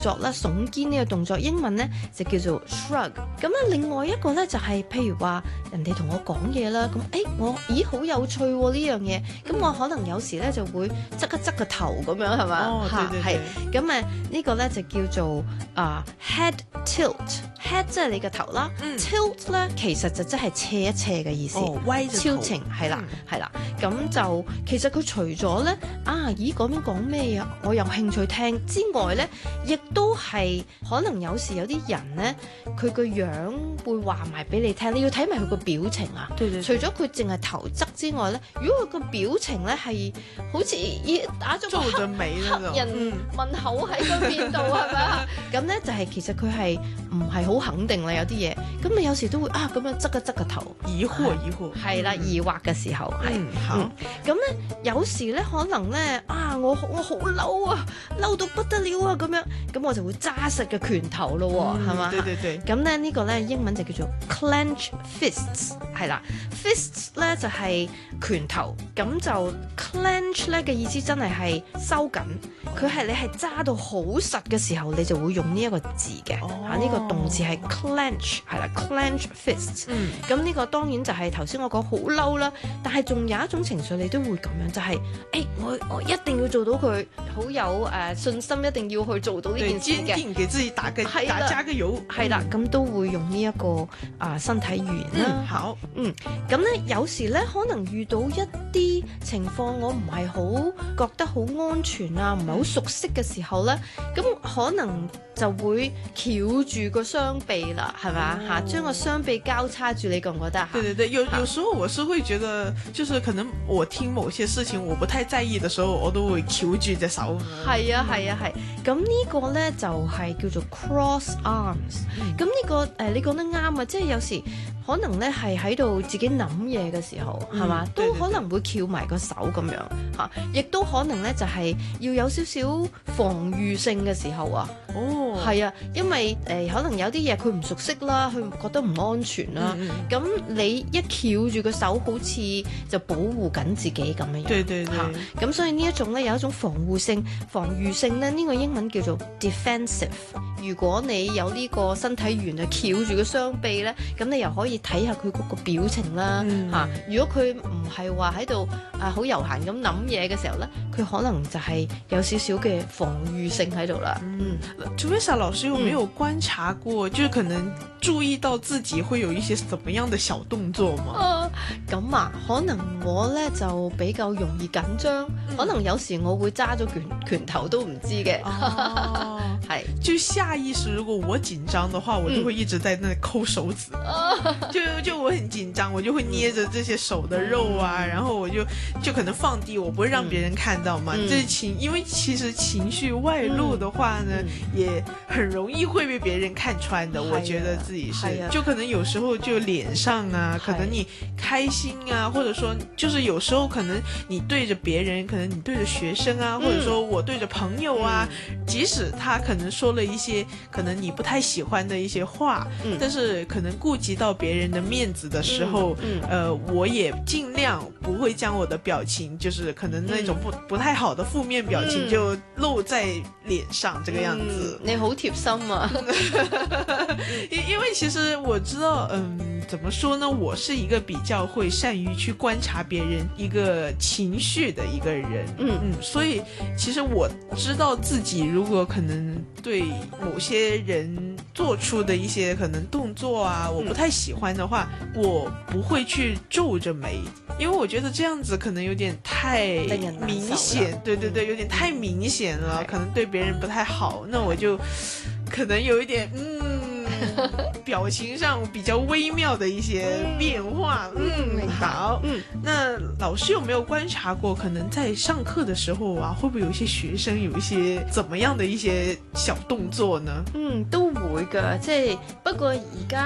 作啦，聳肩呢個動作，英文咧就叫做 shrug。咁咧另外一個咧就係、譬如話人哋同我講嘢啦，咁咦好有趣喎呢樣嘢，咁我可能有時咧就會側一側個頭咁樣係嘛？ 哦，對對對。 咁呢個咧就叫做head tilt。head 即係你個頭啦、tilt 咧其實就即係斜一斜嘅意思。 歪咗頭。 tilting 係啦係啦，咁就其實佢除咗咧咦嗰邊講咩啊，我有興趣聽之外咧，亦都係可能有時有啲人咧，佢個樣會話埋俾你聽，你要睇埋佢個表情啊。 對對對， 除咗佢淨係頭側之外咧，如果佢個表情咧係好似打咗個黑人問號喺嗰邊度係咪啊？咁咧就係其實佢係唔係好肯定啦，有啲嘢。咁你有時都會咁樣側一側個頭， 疑惑係啦，疑惑嘅時候係。 好。 咁咧有時咧可能咧我好嬲啊，嬲到不得了啊咁樣，咁我就會揸實個拳頭咯，係嘛？ 對對對。 咁咧呢個咧英文就叫做 clench fists， 係啦 ，fists 咧就係拳頭，咁就 clench 咧嘅意思真係收緊，佢係你係揸到好實嘅時候，你就會用呢一個字嘅，呢個動詞係 clench， 係啦 clench fists。咁呢個當然就係頭先我講好嬲啦，但係仲有一種情緒你都會咁樣，就係我一定要做到佢，好有信心，一定要去做到呢件事嘅。 堅定給自己加個油。 係啦，咁都會用呢一個身體語言啦。 好， 咁咧有時咧可能遇到一啲情況，我唔係好覺得好安全啊，唔係好熟悉嘅時候咧，咁可能就會翹住個雙臂啦，係咪？將個雙臂交叉住，你覺唔覺得？ 對對對，有時候我是會覺得，就是可能我聽某些事情我不太在意的時候，我都會翹住隻手。 係啊。咁呢個咧就係叫做 cross arms。咁呢個你講得啱啊，即係有時可能咧係喺度自己諗嘢嘅時候，係嘛，都可能會翹埋個手咁樣嚇，亦都可能咧就係要有少少防禦性嘅時候啊。係啊，因為可能有啲嘢佢唔熟悉啦，佢覺得唔安全啦，咁你一翹住個手，好似就保護緊自己咁樣樣。 對對對。 咁所以呢一種咧有一種防禦性咧，呢個英文叫做 defensive。如果你有呢個身體語言啊，翹住個雙臂咧，咁你又可以睇下佢嗰個表情啦。如果佢唔係話喺度好悠閒咁諗嘢嘅時候咧，佢可能就係有少少嘅防禦性喺度啦。 Teresa 老師有沒有觀察過，就是可能注意到自己會有一些怎麼樣的小動作嗎？ 咁可能我咧就比較容易緊張，可能有時我會揸咗拳頭都唔知嘅。係， 就下意識，如果我緊張的話，我就會一直在那裡摳手指。就我很緊張，我就會捏着這些手的肉啊，然後我就可能放低，我不會讓別人看到嘛。因為其實情緒外露的話呢，也很容易會被別人看穿的。我覺得自己是，就可能有時候就臉上啊，可能你開心啊，或者說就是有時候可能你對着別人，可能你對着學生啊，或者說我對着朋友啊，即使他可能說了一些可能你不太喜歡的一些話，但是可能顧及到別人的面子的時候，我也盡量不會將我的表情，就是可能那種不太好的負面表情就露在臉上，這個樣子。 你好貼心啊！ 因為其實我知道，怎麼說呢？我是一個比較會善於去觀察別人一個情緒的一個人，所以其實我知道自己如果可能對某些人做出的一些可能動作啊，我不太喜歡的話，我不會去皺着眉，因為我覺得這樣子可能有點太明顯，對對對，有點太明顯了，可能對別人不太好，那我就可能有一點表情上比較微妙的一些變化。好，那老師有沒有觀察過，可能在上課的時候啊，會不會有一些學生有一些怎麼樣的一些小動作呢？ 都會㗎，即係不過而家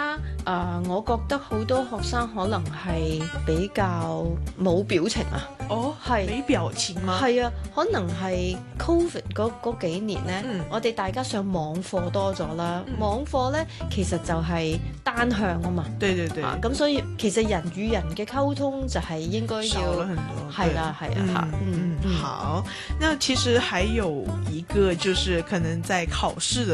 我覺得好多學生可能係比較冇表情啊。 哦， 係沒表情嗎？ 係啊，可能係 Covid 嗰幾年呢，我哋大家上網課多咗啦。網課呢，其實就係單向啊嘛。 對對對。 咁所以其實人與人嘅溝通就係應該要少了很多。 係啦，係啊， 好。那其實還有一個就是可能在考試的